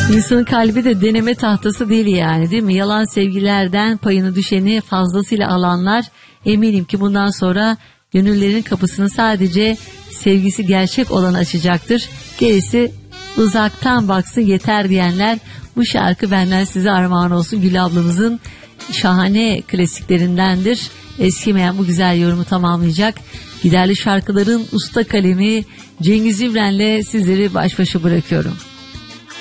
İnsanın kalbi de deneme tahtası değil yani, değil mi? Yalan sevgilerden payını düşeni fazlasıyla alanlar eminim ki bundan sonra gönüllerin kapısını sadece sevgisi gerçek olan açacaktır. Gerisi uzaktan baksın yeter diyenler, bu şarkı benden size armağan olsun. Gül ablamızın şahane klasiklerindendir. Eskimeyen bu güzel yorumu tamamlayacak giderli şarkıların usta kalemi Cengiz İvren'le sizleri baş başa bırakıyorum.